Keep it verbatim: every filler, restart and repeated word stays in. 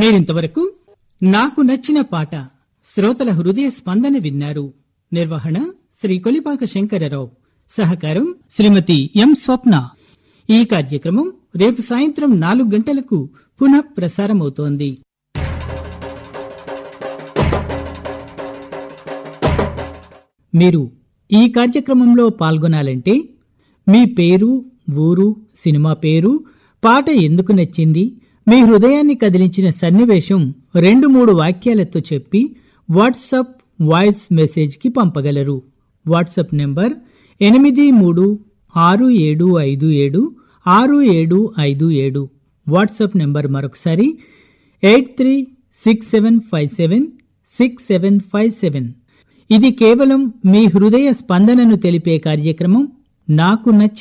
మీరింతవరకు నాకు నచ్చిన పాట శ్రోతల హృదయ స్పందన విన్నారు. నిర్వహణ శ్రీ కొలిపాక శంకరరావు. సహకారం శ్రీమతి ఎం స్వప్న. ఈ కార్యక్రమం రేపు సాయంత్రం నాలుగు గంటలకు పునః ప్రసారమవుతోంది. మీరు ఈ కార్యక్రమంలో పాల్గొనాలంటే మీ పేరు, ఊరు, సినిమా పేరు, పాట ఎందుకు నచ్చింది, మీ హృదయాన్ని కదిలించిన సన్నివేశం రెండు మూడు వాక్యాలతో చెప్పి వాట్సాప్ వాయిస్ మెసేజ్ కి పంపగలరు. వాట్సాప్ నెంబర్ ఎనిమిది మూడు ఆరు ఏడు ఐదు ఏడు ఆరు ఏడు ఐదు ఏడు. వాట్సాప్ నెంబర్ మరొకసారి eight three six seven five seven six seven five seven. ఇది కేవలం మీ హృదయ స్పందనను తెలిపే కార్యక్రమం నాకు నచ్చిన